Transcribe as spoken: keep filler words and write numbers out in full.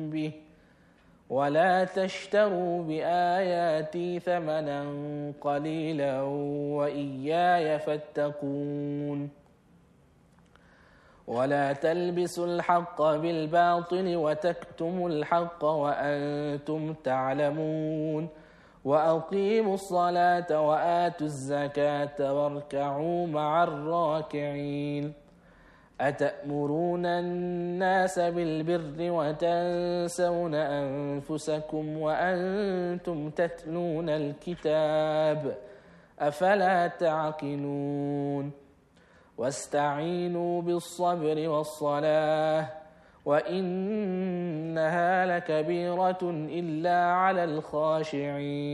به ولا تشتروا بآياتي ثمنا قليلا وإياي فاتقون ولا تلبسوا الحق بالباطل وتكتموا الحق وأنتم تعلمون وأقيموا الصلاة وآتوا الزكاة واركعوا مع الراكعين أتأمرون الناس بالبر وتنسون أنفسكم وأنتم تتلون الكتاب أفلا تعقلون واستعينوا بالصبر والصلاة وإنها لكبيرة إلا على الخاشعين